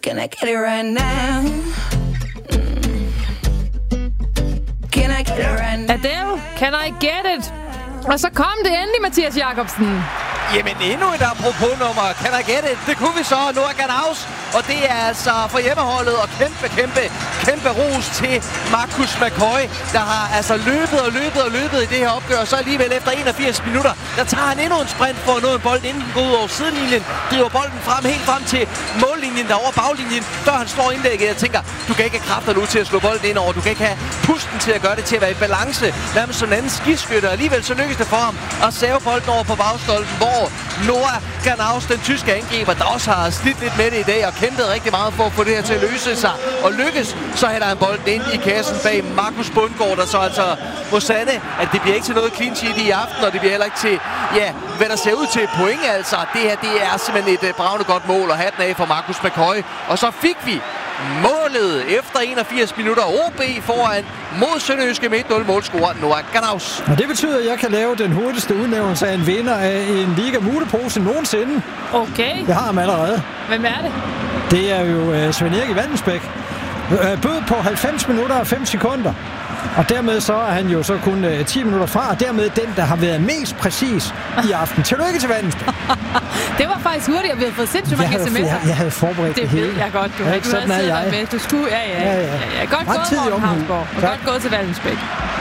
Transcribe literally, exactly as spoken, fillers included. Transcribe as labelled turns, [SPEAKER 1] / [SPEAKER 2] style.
[SPEAKER 1] can I get it right now? Mm. Can I get it right now?
[SPEAKER 2] Adele, can I get it? Og så kom det endelig, Mathias Jacobsen.
[SPEAKER 3] Jamen, endnu et apropos-nummer. Kan I get it? Det kunne vi så. Noah Ganaus. Og det er altså for hjemmeholdet. Og kæmpe, kæmpe, kæmpe ros til Marcus McCoy, der har altså løbet og løbet og løbet i det her opgør. Og så alligevel efter enogfirs minutter, der tager han endnu en sprint for at nå en bold, inden den går ud over sidelinjen. Driver bolden frem, helt frem til mållinjen, der over baglinjen, før han slår indlægget. Jeg tænker, du kan ikke have kræfter nu til at slå bolden ind over. Du kan ikke have pusten til at gøre det til at være i balance. Nærmest som en anden skiskytter. Alligevel så lykkes det for ham at save bolden over på bagstolpen, hvor Noah Ganaus, den tyske angriber, der også har slidt lidt med det i dag og kæmpet rigtig meget for at få det her til at løse sig og lykkes, så hælder han bolden ind i kassen bag Markus Bundgaard, der så altså må sande, at det bliver ikke til noget clean sheet i aften, og det bliver heller ikke til, ja, hvad der ser ud til point altså. Det her, det er simpelthen et uh, bravende godt mål, og hatten af for Marcus McCoy. Og så fik vi målet efter enogfirs minutter. O B foran mod Sønderjyske med et nul målscorer Noah Ganaus.
[SPEAKER 4] Og det betyder, at jeg kan lave den hurtigste udnævnelse af en vinder af en Liga Mutepose nogensinde.
[SPEAKER 2] Okay.
[SPEAKER 4] Jeg har ham allerede.
[SPEAKER 2] Hvem er det?
[SPEAKER 4] Det er jo uh, Svend Erik i Vandensbæk. Uh, bød på halvfems minutter og fem sekunder. Og dermed så er han jo så kun uh, ti minutter fra, og dermed den, der har været mest præcis i aften. Tillykke til Vandensbæk.
[SPEAKER 2] Det var faktisk hurtigt, og vi havde fået sindssygt mange sms'er.
[SPEAKER 4] Jeg, jeg havde forberedt det,
[SPEAKER 2] det
[SPEAKER 4] hele.
[SPEAKER 2] Det ved jeg godt. Du har ikke været siddet med. Du skulle, ja, ja. ja, ja. ja, ja. Godt
[SPEAKER 4] Ret
[SPEAKER 2] gået, Morten Havsgaard. Og godt gået til Vandensbæk.